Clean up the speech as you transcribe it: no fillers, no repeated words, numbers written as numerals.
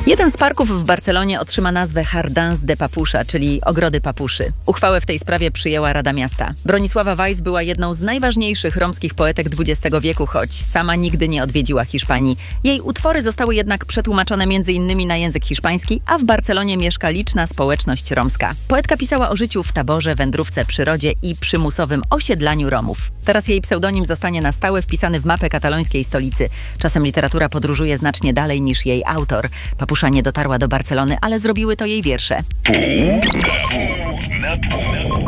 Jeden z parków w Barcelonie otrzyma nazwę Jardins de Papusza, czyli Ogrody Papuszy. Uchwałę w tej sprawie przyjęła Rada Miasta. Bronisława Weiss była jedną z najważniejszych romskich poetek XX wieku, choć sama nigdy nie odwiedziła Hiszpanii. Jej utwory zostały jednak przetłumaczone m.in. na język hiszpański, a w Barcelonie mieszka liczna społeczność romska. Poetka pisała o życiu w taborze, wędrówce, przyrodzie i przymusowym osiedlaniu Romów. Teraz jej pseudonim zostanie na stałe wpisany w mapę katalońskiej stolicy. Czasem literatura podróżuje znacznie dalej niż jej autor. Papusza nie dotarła do Barcelony, ale zrobiły to jej wiersze. Pół na pół.